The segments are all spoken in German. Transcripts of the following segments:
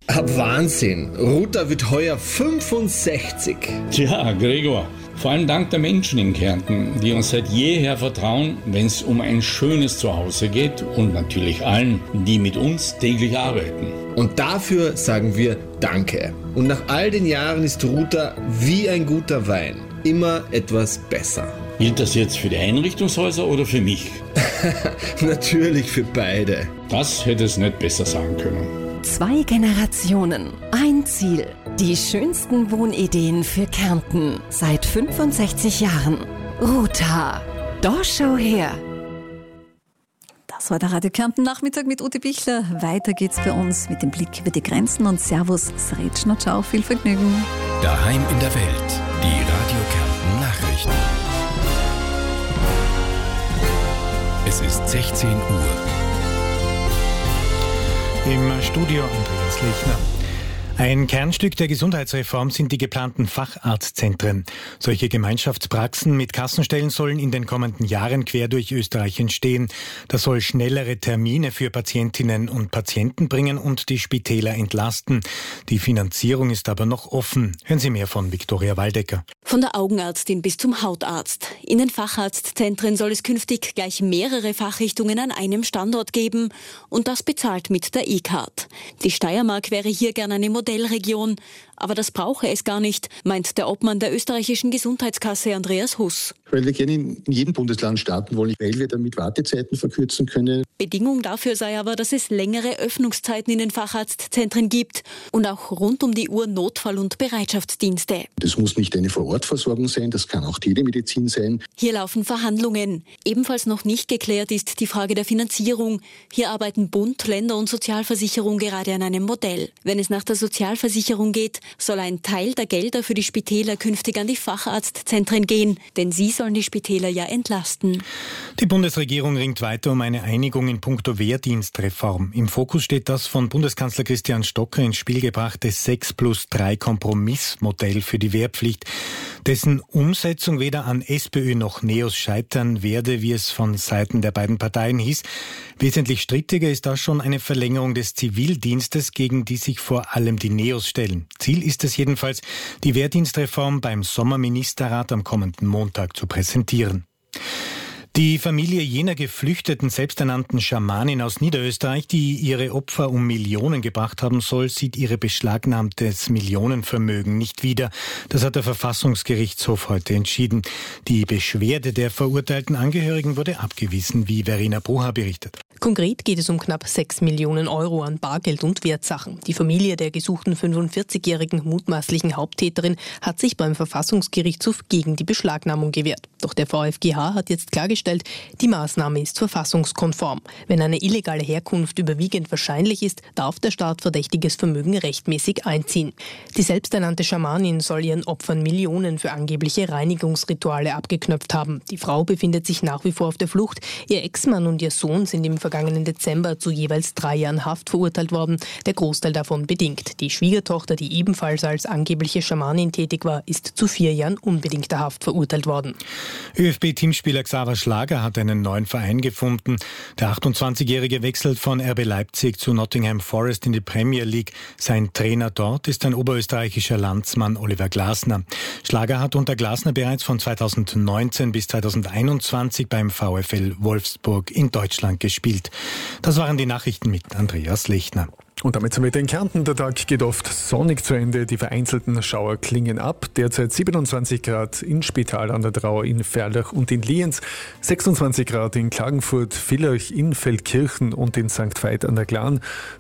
Wahnsinn. Ruta wird heuer 65. Tja, Gregor, vor allem dank der Menschen in Kärnten, die uns seit jeher vertrauen, wenn es um ein schönes Zuhause geht und natürlich allen, die mit uns täglich arbeiten. Und dafür sagen wir Danke. Und nach all den Jahren ist Ruta wie ein guter Wein. Immer etwas besser. Gilt das jetzt für die Einrichtungshäuser oder für mich? Natürlich für beide. Das hätte es nicht besser sagen können. 2 Generationen, ein Ziel. Die schönsten Wohnideen für Kärnten seit 65 Jahren. Ruta, da schau her. Das war der Radio Kärnten Nachmittag mit Ute Bichler. Weiter geht's bei uns mit dem Blick über die Grenzen und Servus, Sretschner, ciao, viel Vergnügen. Daheim in der Welt, die Radio Kärnten Nachrichten. Es ist 16 Uhr. Im Studio Andreas Lechner. Ein Kernstück der Gesundheitsreform sind die geplanten Facharztzentren. Solche Gemeinschaftspraxen mit Kassenstellen sollen in den kommenden Jahren quer durch Österreich entstehen. Das soll schnellere Termine für Patientinnen und Patienten bringen und die Spitäler entlasten. Die Finanzierung ist aber noch offen. Hören Sie mehr von Viktoria Waldecker. Von der Augenärztin bis zum Hautarzt. In den Facharztzentren soll es künftig gleich mehrere Fachrichtungen an einem Standort geben und das bezahlt mit der E-Card. Die Steiermark wäre hier gern eine Modellregion, aber das brauche es gar nicht, meint der Obmann der österreichischen Gesundheitskasse Andreas Huss. Weil wir gerne in jedem Bundesland starten wollen, weil wir damit Wartezeiten verkürzen können. Bedingung dafür sei aber, dass es längere Öffnungszeiten in den Facharztzentren gibt und auch rund um die Uhr Notfall- und Bereitschaftsdienste. Das muss nicht eine Vorortversorgung sein, das kann auch Telemedizin sein. Hier laufen Verhandlungen. Ebenfalls noch nicht geklärt ist die Frage der Finanzierung. Hier arbeiten Bund, Länder und Sozialversicherung gerade an einem Modell. Wenn es nach der Sozialversicherung geht, soll ein Teil der Gelder für die Spitäler künftig an die Facharztzentren gehen, denn sie sollen die Spitäler ja entlasten. Die Bundesregierung ringt weiter um eine Einigung in puncto Wehrdienstreform. Im Fokus steht das von Bundeskanzler Christian Stocker ins Spiel gebrachte 6+3 Kompromissmodell für die Wehrpflicht, dessen Umsetzung weder an SPÖ noch NEOS scheitern werde, wie es von Seiten der beiden Parteien hieß. Wesentlich strittiger ist da schon eine Verlängerung des Zivildienstes, gegen die sich vor allem die NEOS stellen. Ziel ist es jedenfalls, die Wehrdienstreform beim Sommerministerrat am kommenden Montag zu präsentieren. Die Familie jener geflüchteten, selbsternannten Schamanin aus Niederösterreich, die ihre Opfer um Millionen gebracht haben soll, sieht ihre beschlagnahmtes Millionenvermögen nicht wieder. Das hat der Verfassungsgerichtshof heute entschieden. Die Beschwerde der verurteilten Angehörigen wurde abgewiesen, wie Verena Bruha berichtet. Konkret geht es um knapp 6 Millionen Euro an Bargeld und Wertsachen. Die Familie der gesuchten 45-jährigen mutmaßlichen Haupttäterin hat sich beim Verfassungsgerichtshof gegen die Beschlagnahmung gewehrt. Doch der VfGH hat jetzt klargestellt, die Maßnahme ist verfassungskonform. Wenn eine illegale Herkunft überwiegend wahrscheinlich ist, darf der Staat verdächtiges Vermögen rechtmäßig einziehen. Die selbsternannte Schamanin soll ihren Opfern Millionen für angebliche Reinigungsrituale abgeknöpft haben. Die Frau befindet sich nach wie vor auf der Flucht. Ihr Ex-Mann und ihr Sohn sind im vergangenen Dezember zu jeweils 3 Jahren Haft verurteilt worden, der Großteil davon bedingt. Die Schwiegertochter, die ebenfalls als angebliche Schamanin tätig war, ist zu 4 Jahren unbedingter Haft verurteilt worden. ÖFB-Teamspieler Xaver Schlager hat einen neuen Verein gefunden. Der 28-Jährige wechselt von RB Leipzig zu Nottingham Forest in die Premier League. Sein Trainer dort ist ein oberösterreichischer Landsmann Oliver Glasner. Schlager hat unter Glasner bereits von 2019 bis 2021 beim VfL Wolfsburg in Deutschland gespielt. Das waren die Nachrichten mit Andreas Lechner. Und damit sind wir in Kärnten. Der Tag geht oft sonnig zu Ende. Die vereinzelten Schauer klingen ab. Derzeit 27 Grad in Spital an der Drau, in Ferlach und in Lienz. 26 Grad in Klagenfurt, Villach, in Feldkirchen und in St. Veit an der Glan.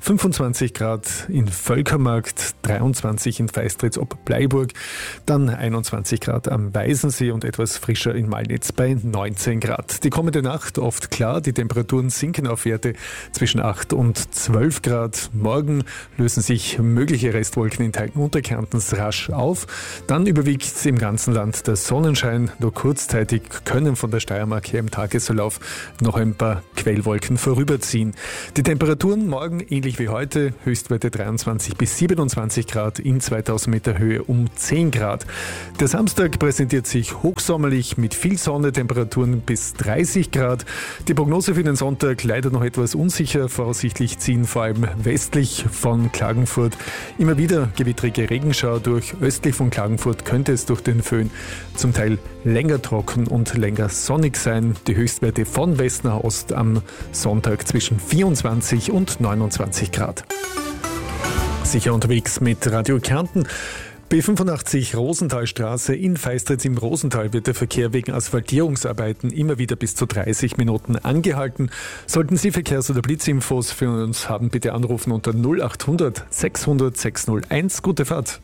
25 Grad in Völkermarkt, 23 in Feistritz ob Bleiburg. Dann 21 Grad am Weißensee und etwas frischer in Malnitz bei 19 Grad. Die kommende Nacht oft klar. Die Temperaturen sinken auf Werte zwischen 8 und 12 Grad. Morgen lösen sich mögliche Restwolken in Teilen Unterkärntens rasch auf. Dann überwiegt im ganzen Land der Sonnenschein. Nur kurzzeitig können von der Steiermark her im Tagesverlauf noch ein paar Quellwolken vorüberziehen. Die Temperaturen morgen ähnlich wie heute. Höchstwerte 23 bis 27 Grad in 2000 Meter Höhe um 10 Grad. Der Samstag präsentiert sich hochsommerlich mit viel Sonne, Temperaturen bis 30 Grad. Die Prognose für den Sonntag leider noch etwas unsicher. Voraussichtlich ziehen vor allem westlich Östlich von Klagenfurt immer wieder gewittrige Regenschauer durch. Östlich von Klagenfurt könnte es durch den Föhn zum Teil länger trocken und länger sonnig sein. Die Höchstwerte von West nach Ost am Sonntag zwischen 24 und 29 Grad. Sicher unterwegs mit Radio Kärnten. B85 Rosenthalstraße in Feistritz im Rosental wird der Verkehr wegen Asphaltierungsarbeiten immer wieder bis zu 30 Minuten angehalten. Sollten Sie Verkehrs- oder Blitzinfos für uns haben, bitte anrufen unter 0800 600 601. Gute Fahrt.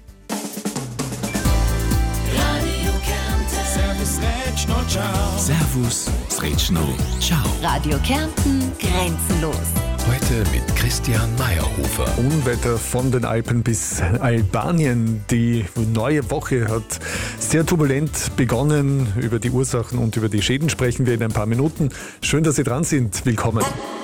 Servus, Sretschno, ciao. Radio Kärnten grenzenlos. Heute mit Christian Meyerhofer. Unwetter von den Alpen bis Albanien. Die neue Woche hat sehr turbulent begonnen. Über die Ursachen und über die Schäden sprechen wir in ein paar Minuten. Schön, dass Sie dran sind. Willkommen.